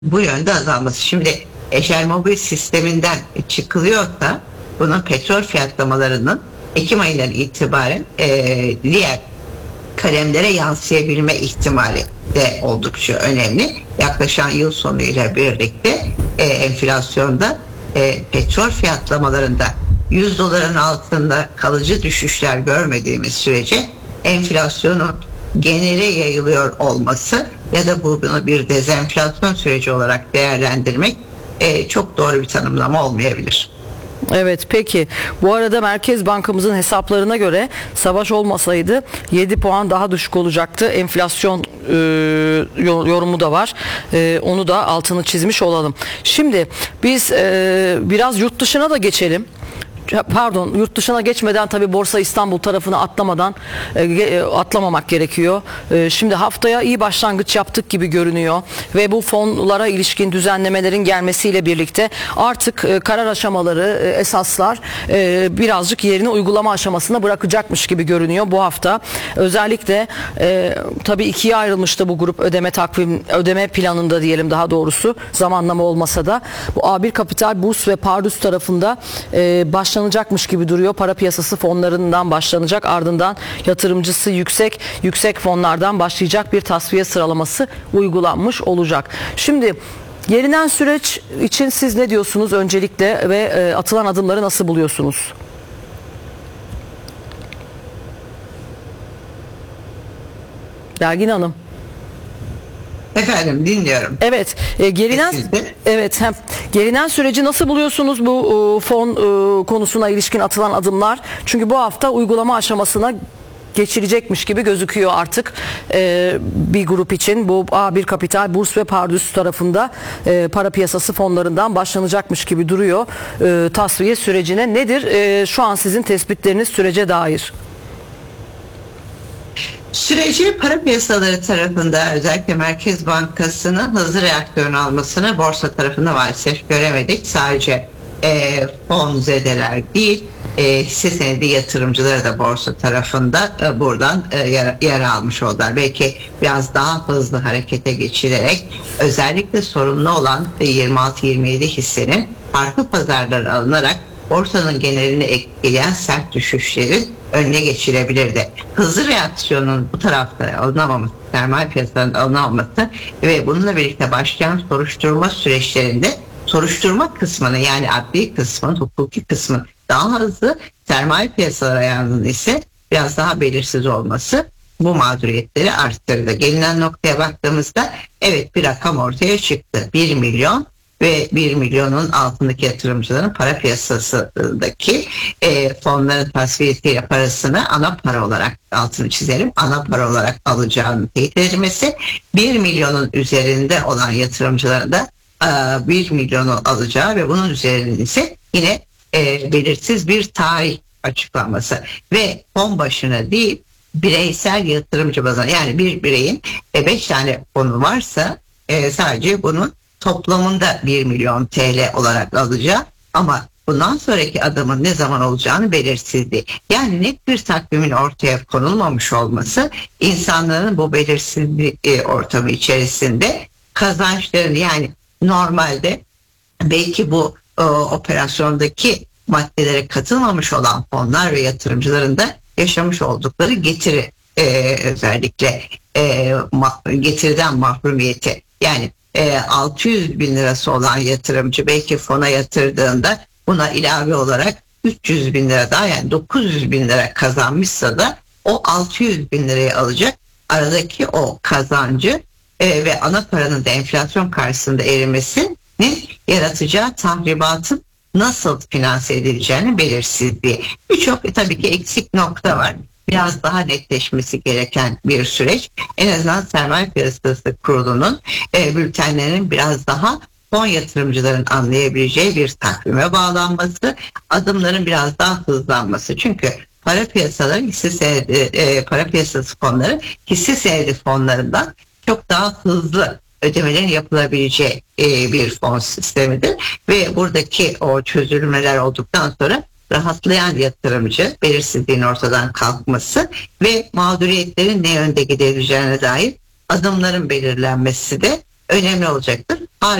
bu yönde azalması. Şimdi Ejermobil sisteminden çıkılıyorsa bunun petrol fiyatlamalarının Ekim ayından itibaren diğer kalemlere yansıyabilme ihtimali de oldukça önemli. Yaklaşan yıl sonuyla birlikte enflasyonda petrol fiyatlamalarında 100 doların altında kalıcı düşüşler görmediğimiz sürece enflasyonun genele yayılıyor olması ya da bunu bir dezenflasyon süreci olarak değerlendirmek çok doğru bir tanımlama olmayabilir. Evet, peki. Bu arada Merkez Bankamızın hesaplarına göre savaş olmasaydı 7 puan daha düşük olacaktı. Enflasyon yorumu da var. Onu da altını çizmiş olalım. Şimdi biz biraz yurt dışına da geçelim. Pardon, yurt dışına geçmeden tabii Borsa İstanbul tarafını atlamamak gerekiyor. Şimdi haftaya iyi başlangıç yaptık gibi görünüyor ve bu fonlara ilişkin düzenlemelerin gelmesiyle birlikte artık karar aşamaları, esaslar birazcık yerini uygulama aşamasına bırakacakmış gibi görünüyor bu hafta. Özellikle tabii ikiye ayrılmıştı bu grup ödeme planında diyelim, daha doğrusu zamanlama olmasa da bu A1 Kapital, Burs ve Pardus tarafında başlanacakmış gibi duruyor. Para piyasası fonlarından başlanacak, ardından yatırımcısı yüksek fonlardan başlayacak bir tasfiye sıralaması uygulanmış olacak. Şimdi gelinen süreç için siz ne diyorsunuz öncelikle ve atılan adımları nasıl buluyorsunuz? Belgin Hanım. Efendim, dinliyorum. Evet, gelinen süreci nasıl buluyorsunuz bu fon konusuna ilişkin atılan adımlar? Çünkü bu hafta uygulama aşamasına geçilecekmiş gibi gözüküyor artık bir grup için. Bu A1 Kapital, Burs ve Pardus tarafında para piyasası fonlarından başlanacakmış gibi duruyor tasfiye sürecine. Nedir şu an sizin tespitleriniz sürece dair? Süreci para piyasaları tarafında özellikle Merkez Bankası'nın hızlı reaksiyon almasını borsa tarafında maalesef göremedik. Sadece fonzedeler değil, hisse senedi yatırımcıları da borsa tarafında buradan yer almış oldular. Belki biraz daha hızlı harekete geçirerek özellikle sorunlu olan 26-27 hissenin farklı pazarlara alınarak borsanın genelini etkileyen sert düşüşlerin önüne geçilebilirdi. Hızlı reaksiyonun bu tarafta alınamaması, sermaye piyasalarının alınamaması ve bununla birlikte başlayan soruşturma süreçlerinde soruşturma kısmını, yani adli kısmın, hukuki kısmın daha hızlı, sermaye piyasaları ayağının ise biraz daha belirsiz olması bu mağduriyetleri arttırdı. Gelinen noktaya baktığımızda evet, bir rakam ortaya çıktı. 1 milyon ve 1 milyonun altındaki yatırımcıların para piyasasındaki fonların tasfiyesiyle parasını ana para olarak, altını çizelim, ana para olarak alacağını teyit edilmesi, 1 milyonun üzerinde olan yatırımcıların da 1 milyonu alacağı ve bunun üzerinde ise yine belirsiz bir tarih açıklanması ve fon başına değil, bireysel yatırımcı bazına, yani bir bireyin 5 tane fonu varsa sadece bunun toplamında 1 milyon TL olarak alacağı, ama bundan sonraki adımın ne zaman olacağını belirsizliği. Yani net bir takvimin ortaya konulmamış olması insanların bu belirsizlik ortamı içerisinde kazançlarını, yani normalde belki bu operasyondaki maddelere katılmamış olan fonlar ve yatırımcıların da yaşamış oldukları getiri, özellikle getiriden mahrumiyeti, yani 600 bin lirası olan yatırımcı belki fona yatırdığında buna ilave olarak 300 bin lira daha, yani 900 bin lira kazanmışsa da o 600 bin lirayı alacak. Aradaki o kazancı ve ana paranın da enflasyon karşısında erimesinin yaratacağı tahribatın nasıl finanse edileceğini belirsizliği. Birçok tabii ki eksik nokta var. Biraz daha netleşmesi gereken bir süreç. En azından Sermaye Piyasası Kurulu'nun bültenlerinin biraz daha fon yatırımcıların anlayabileceği bir takvime bağlanması, adımların biraz daha hızlanması. Çünkü para piyasaları, para piyasası fonları hisse senedi fonlarından çok daha hızlı ödemelerin yapılabileceği bir fon sistemidir ve buradaki o çözülmeler olduktan sonra rahatlayan yatırımcı, belirsizliğin ortadan kalkması ve mağduriyetlerin ne yönde gidebileceğine dair adımların belirlenmesi de önemli olacaktır.